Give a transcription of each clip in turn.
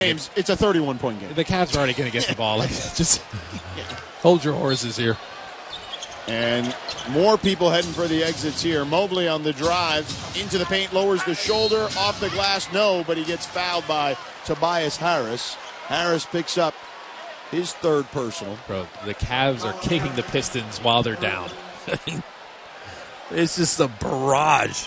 It's a 31-point game. The Cavs are already going to get the ball. Like, just hold your horses here. And more people heading for the exits here. Mobley on the drive into the paint, lowers the shoulder, off the glass, no, but he gets fouled by Tobias Harris. Harris picks up his third personal. Bro, the Cavs are kicking the Pistons while they're down. It's just a barrage.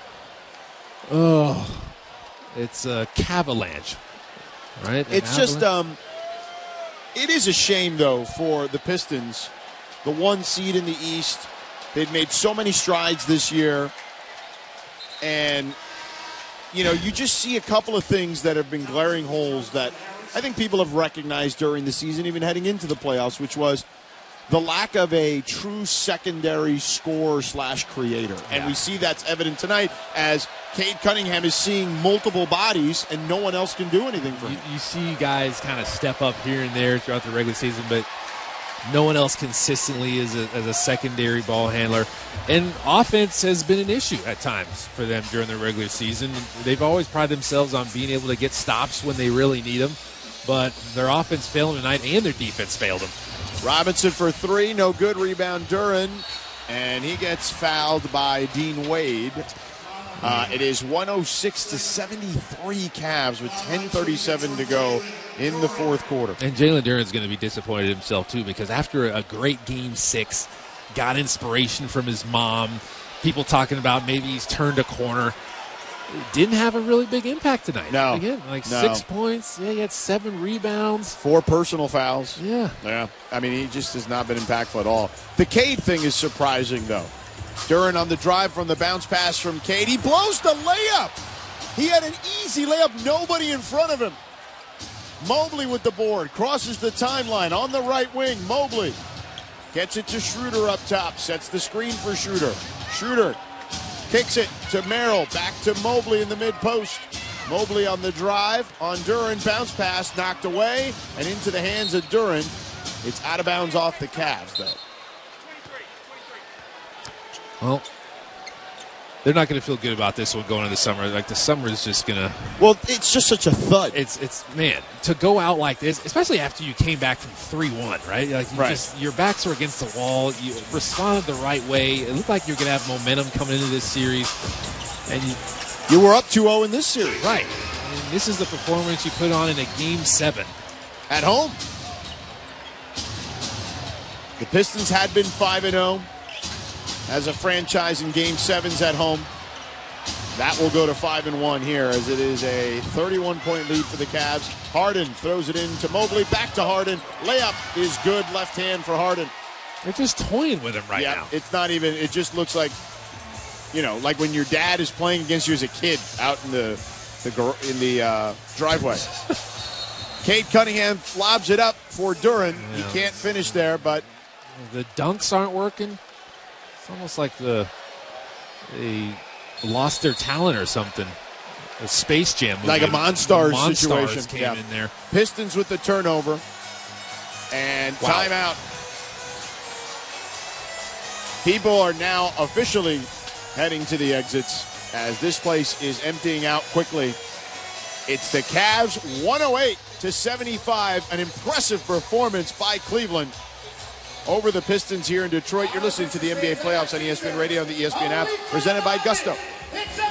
Oh, it's a Cavalanche, right? It's just, it is a shame, though, for the Pistons. The 1 seed in the East. They've made so many strides this year. And, you know, you just see a couple of things that have been glaring holes that I think people have recognized during the season, even heading into the playoffs, which was the lack of a true secondary scorer/creator. And we see that's evident tonight as Cade Cunningham is seeing multiple bodies and no one else can do anything for him. You see guys kind of step up here and there throughout the regular season, but no one else consistently as a secondary ball handler. And offense has been an issue at times for them during the regular season. They've always prided themselves on being able to get stops when they really need them. But their offense failed them tonight and their defense failed them. Robinson for 3, no good. Rebound Duren, and he gets fouled by Dean Wade. It is 106-73 Cavs with 10:37 to go in the fourth quarter. And Jalen Duren's going to be disappointed in himself, too, because after a great Game 6, got inspiration from his mom, people talking about maybe he's turned a corner. Didn't have a really big impact tonight. No. Again, 6 points. Yeah, he had 7 rebounds. 4 personal fouls. Yeah. I mean, he just has not been impactful at all. The Cade thing is surprising, though. Duren on the drive from the bounce pass from Cade. He blows the layup. He had an easy layup. Nobody in front of him. Mobley with the board. Crosses the timeline on the right wing. Mobley gets it to Schroeder up top. Sets the screen for Schroeder. Schroeder kicks it to Merrill. Back to Mobley in the mid-post. Mobley on the drive. On Duren. Bounce pass knocked away. And into the hands of Duren. It's out of bounds off the Cavs, though. Well, they're not going to feel good about this one going into the summer. Like, the summer is just going to... Well, it's just such a thud. It's man, to go out like this, especially after you came back from 3-1, right? Like, your backs were against the wall. You responded the right way. It looked like you're going to have momentum coming into this series. And you were up 2-0 in this series. Right. And this is the performance you put on in a Game 7. At home. The Pistons had been 5-0. As a franchise in Game 7s at home. That will go to 5-1 here as it is a 31-point lead for the Cavs. Harden throws it in to Mobley. Back to Harden. Layup is good. Left hand for Harden. They're just toying with him right now. It's not even, it just looks like, you know, like when your dad is playing against you as a kid out in the driveway. Cade Cunningham lobs it up for Duren. Yeah. He can't finish there, but the dunks aren't working. It's almost like they lost their talent or something. A Space Jam movie. Like a Monstars situation. Came in there. Pistons with the turnover. And timeout. People are now officially heading to the exits as this place is emptying out quickly. It's the Cavs 108-75. An impressive performance by Cleveland over the Pistons here in Detroit. You're listening to the NBA playoffs on ESPN Radio and the ESPN app, presented by Gusto.